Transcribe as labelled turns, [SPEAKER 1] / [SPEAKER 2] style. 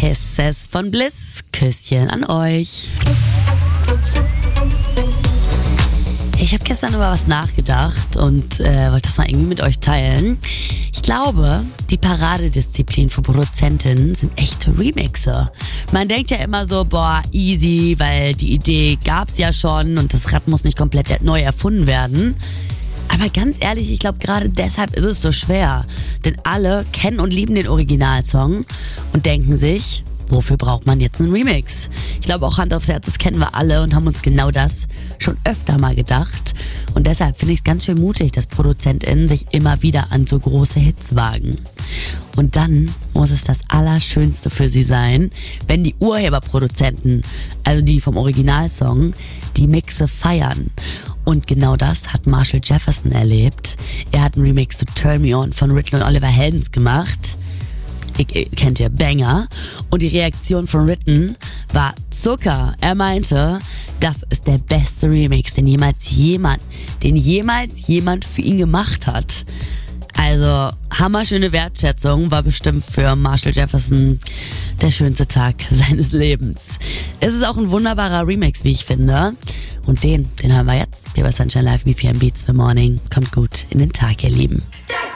[SPEAKER 1] Kisses von Bliss. Küsschen an euch. Ich habe gestern über was nachgedacht und wollte das mal irgendwie mit euch teilen. Ich glaube, die Paradedisziplin für Produzentinnen sind echte Remixer. Man denkt ja immer so, boah, easy, weil die Idee gab's ja schon und das Rad muss nicht komplett neu erfunden werden. Aber ganz ehrlich, ich glaube, gerade deshalb ist es so schwer. Denn alle kennen und lieben den Originalsong und denken sich, wofür braucht man jetzt einen Remix? Ich glaube auch Hand aufs Herz, das kennen wir alle und haben uns genau das schon öfter mal gedacht. Und deshalb finde ich es ganz schön mutig, dass ProduzentInnen sich immer wieder an so große Hits wagen. Und dann muss es das Allerschönste für sie sein, wenn die Urheberproduzenten, also die vom Originalsong, die Mixe feiern. Und genau das hat Marshall Jefferson erlebt. Er hat einen Remix zu Turn Me On von Riton und Oliver Heldens gemacht. Kennt ihr, Banger. Und die Reaktion von Riton war Zucker. Er meinte, das ist der beste Remix, den jemals jemand für ihn gemacht hat. Also, hammerschöne Wertschätzung, war bestimmt für Marshall Jefferson der schönste Tag seines Lebens. Es ist auch ein wunderbarer Remix, wie ich finde. Und den hören wir jetzt. Hier bei Sunshine Live, BPM Beats for Morning. Kommt gut in den Tag, ihr Lieben.